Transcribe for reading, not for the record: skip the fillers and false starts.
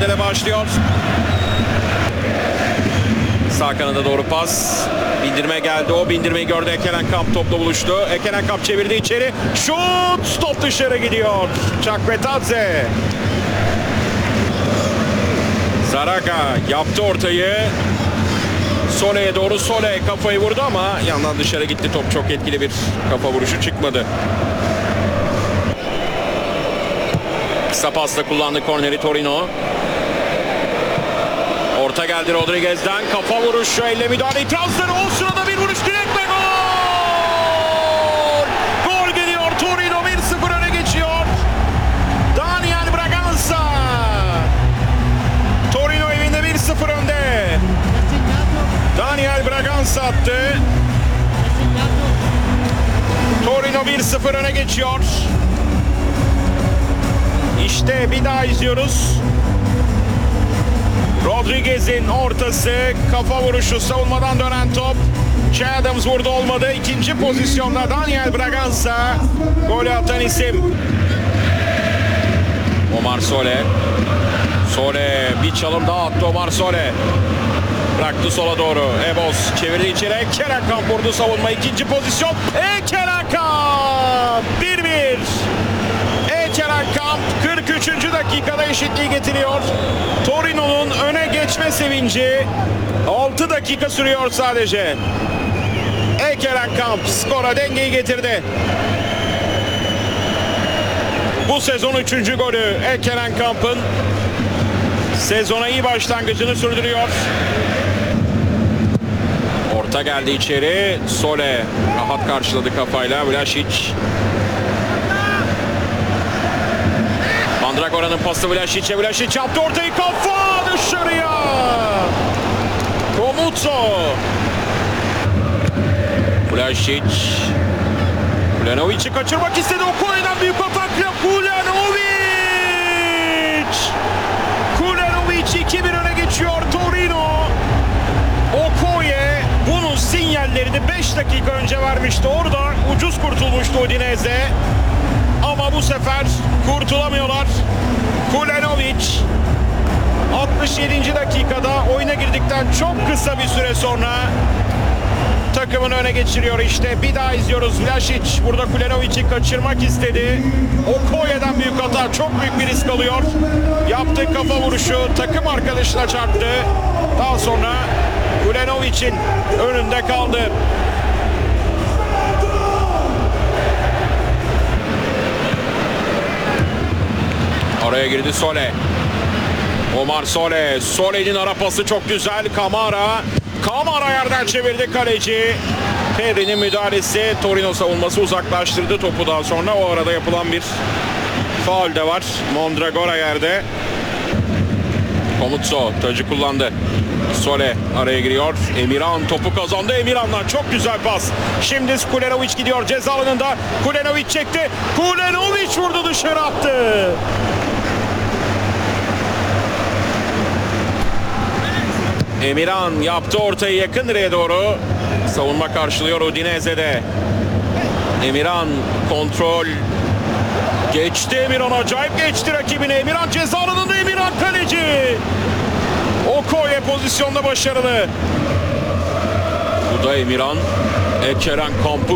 mücadele başlıyor. Sağ kanada doğru pas. Bindirme geldi. O bindirmeyi gördü. Ekelenkamp topla buluştu. Ekelenkamp çevirdi içeri. Şut! Top dışarı gidiyor. Çakvetadze. Zaraga yaptı ortayı. Sole'ye doğru. Sole kafayı vurdu ama yandan dışarı gitti. Top çok etkili bir kafa vuruşu çıkmadı. Kısa pasla kullandı korneri Torino. Orta geldi Rodriguez'den. Kafa vuruşu, elle müdahale, itirazları. O sırada bir vuruş, direkt ve gol! Gol geliyor. Torino 1-0 öne geçiyor. Daniel Braganza. Torino evinde 1-0 önde. Daniel Braganza attı. Torino 1-0 öne geçiyor. İşte bir daha izliyoruz. Rodriguez'in ortası, kafa vuruşu, savunmadan dönen top. Che Adams vurdu, olmadı. İkinci pozisyonda Daniel Braganza golü atan isim. Omar Sole. Sole bir çalım daha attı Omar Sole. Bıraktı sola doğru. Ebos çevirdi içeri. Ekelenkamp vurdu savunma. İkinci pozisyon. Ekelenkamp 1-1. Ekelenkamp 43. dakikada eşitliği getiriyor. Torino'nun öne geçme sevinci 6 dakika sürüyor sadece. Ekelenkamp skora dengeyi getirdi. Bu sezon 3. golü Ekelenkamp'ın. Sezona iyi başlangıcını sürdürüyor. Orta geldi içeri. Sole rahat karşıladı kafayla. Vlašić. Mandragora'nın pası Vlašić'e. Vlašić yaptı ortayı, kafa dışarıya. Komutso. Vlašić. Kulenovic'i kaçırmak istedi. Okoye'den büyük atakla Kulenovic. Kulenovic 2-1 öne geçiyor Torino. Okoye bunun sinyallerini 5 dakika önce vermişti. Orada ucuz kurtulmuştu Udinese. Ama bu sefer kurtulamıyorlar. Kulenovic 67. dakikada oyuna girdikten çok kısa bir süre sonra takımını öne geçiriyor. İşte bir daha izliyoruz. Vlašić burada Kulenovic'i kaçırmak istedi. Okoye'den büyük hata, çok büyük bir risk alıyor. Yaptığı kafa vuruşu takım arkadaşına çarptı. Daha sonra Kulenovic'in önünde kaldı. Oraya girdi Sole. Omar Sole. Sole'nin ara pası çok güzel. Kamara yerden çevirdi kaleci. Perry'nin müdahalesi Torino savunması uzaklaştırdı topu daha sonra. O arada yapılan bir faul de var. Mandragora yerde. Komutso tacı kullandı. Sole araya giriyor. Emirhan topu kazandı. Emirhan'dan çok güzel pas. Şimdi Kulenovic gidiyor ceza alanında. Kulenovic çekti. Kulenovic vurdu, dışarı attı. Emirhan yaptı ortayı yakın direğe doğru. Savunma karşılıyor Udinese'de. Emirhan kontrol. Geçti Emirhan, acayip geçti rakibine. Emirhan ceza alanında, Emirhan kaleci. Okoye pozisyonda başarılı. Bu da Emirhan. Ekelenkamp'ı